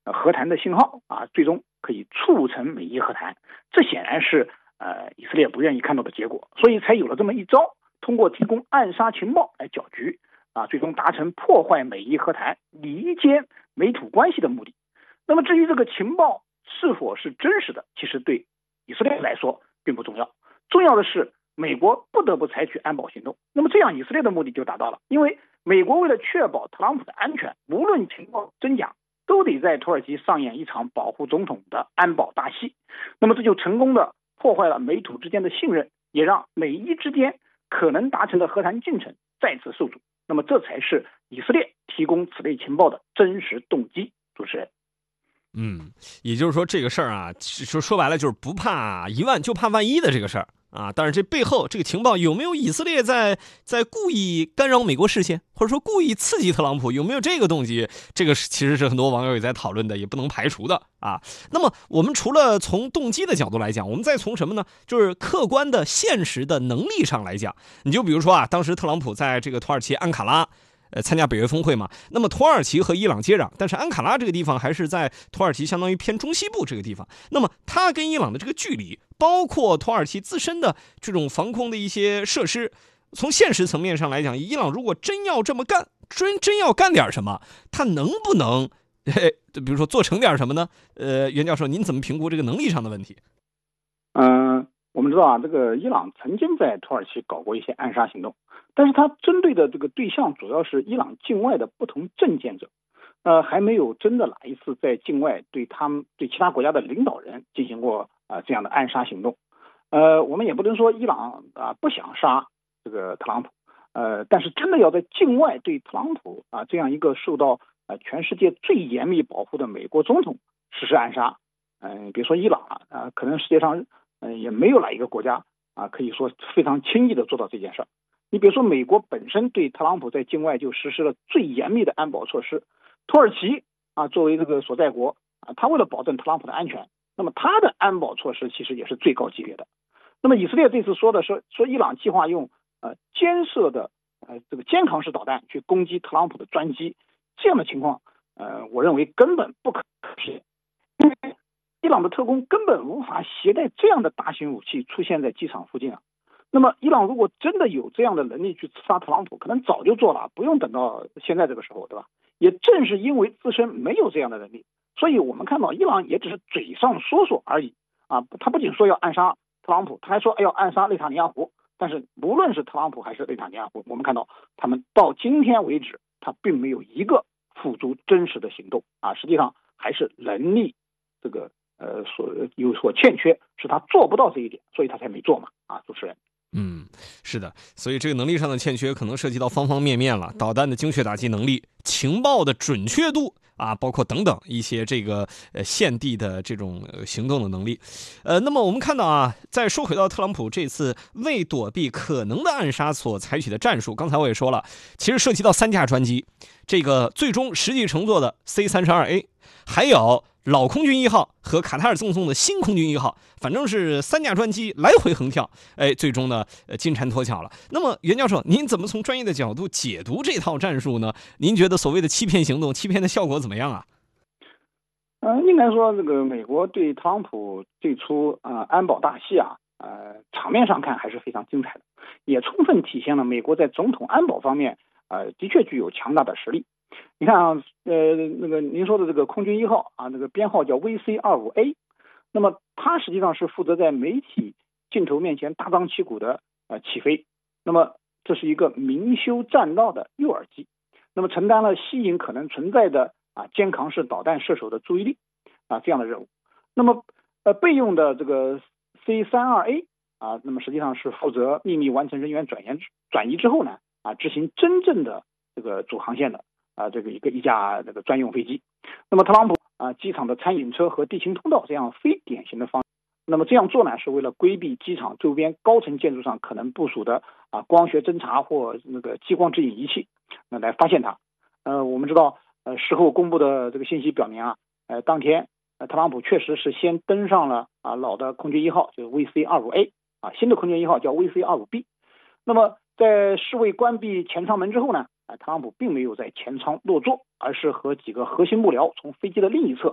和谈的信号啊，最终可以促成美伊和谈。这显然是以色列不愿意看到的结果，所以才有了这么一招，通过提供暗杀情报来搅局啊，最终达成破坏美伊和谈、离间美土关系的目的。那么至于这个情报是否是真实的，其实对以色列来说并不重要，重要的是美国不得不采取安保行动。那么这样以色列的目的就达到了，因为美国为了确保特朗普的安全，无论情报真假，都得在土耳其上演一场保护总统的安保大戏。那么这就成功的破坏了美土之间的信任，也让美伊之间可能达成的和谈进程再次受阻。那么这才是以色列提供此类情报的真实动机。主持人。 也就是说这个事儿啊，说白了就是不怕一万就怕万一的这个事儿啊。但是这背后这个情报有没有以色列在故意干扰美国视线，或者说故意刺激特朗普，有没有这个动机？这个其实是很多网友也在讨论的，也不能排除的啊。那么我们除了从动机的角度来讲，我们再从什么呢？就是客观的现实的能力上来讲。你就比如说啊，当时特朗普在这个土耳其安卡拉参加北约峰会嘛，那么土耳其和伊朗接壤，但是安卡拉这个地方还是在土耳其相当于偏中西部这个地方，那么它跟伊朗的这个距离，包括土耳其自身的这种防空的一些设施，从现实层面上来讲，伊朗如果真要这么干，真要干点什么，他能不能比如说做成点什么呢？袁教授您怎么评估这个能力上的问题？ 我们知道啊，这个伊朗曾经在土耳其搞过一些暗杀行动，但是它针对的这个对象主要是伊朗境外的不同政见者，还没有真的哪一次在境外对其他国家的领导人进行过这样的暗杀行动。我们也不能说伊朗不想杀这个特朗普，但是真的要在境外对特朗普这样一个受到全世界最严密保护的美国总统实施暗杀，别说伊朗可能世界上也没有哪一个国家可以说非常轻易的做到这件事儿。你比如说美国本身对特朗普在境外就实施了最严密的安保措施，土耳其作为这个所在国他为了保证特朗普的安全，那么他的安保措施其实也是最高级别的。那么以色列这次说的是说伊朗计划用监射的这个肩扛式导弹去攻击特朗普的专机，这样的情况我认为根本不可行，因为伊朗的特工根本无法携带这样的大型武器出现在机场附近啊。那么伊朗如果真的有这样的能力去刺杀特朗普，可能早就做了，不用等到现在这个时候，对吧？也正是因为自身没有这样的能力，所以我们看到伊朗也只是嘴上说说而已他不仅说要暗杀特朗普，他还说要暗杀内塔尼亚胡。但是无论是特朗普还是内塔尼亚胡，我们看到他们到今天为止，他并没有一个付诸真实的行动实际上还是能力这个有所欠缺，是他做不到这一点，所以他才没做嘛主持人。 是的，所以这个能力上的欠缺可能涉及到方方面面了，导弹的精确打击能力、情报的准确度包括等等一些这个现地的这种行动的能力。那么我们看到再说回到特朗普这次为躲避可能的暗杀所采取的战术，刚才我也说了，其实涉及到3架专机，这个最终实际乘坐的 C-32A， 还有老空军1号和卡塔尔赠送的新空军1号，反正是3架专机来回横跳，最终呢金蝉脱壳了。那么袁教授，您怎么从专业的角度解读这套战术呢？您觉得所谓的欺骗行动，欺骗的效果怎么样啊？ 应该说这个美国对特朗普这出安保大戏场面上看还是非常精彩的，也充分体现了美国在总统安保方面的确具有强大的实力。你看那个您说的这个空军1号那个编号叫 VC-25A， 那么它实际上是负责在媒体镜头面前大张旗鼓的起飞，那么这是一个明修栈道的诱饵机，那么承担了吸引可能存在的肩扛式导弹射手的注意力这样的任务。那么备用的这个 C-32A那么实际上是负责秘密完成人员转移之后呢执行真正的这个主航线的这个一架这个专用飞机。那么特朗普机场的餐饮车和地勤通道这样非典型的方式，那么这样做呢是为了规避机场周边高层建筑上可能部署的光学侦察或那个激光指引仪器来发现它。我们知道事后公布的这个信息表明当天特朗普确实是先登上了老的空军1号，就是 VC-25A 新的空军1号叫 VC-25B。 那么在侍卫关闭前舱门之后呢特朗普并没有在前舱落座，而是和几个核心幕僚从飞机的另一侧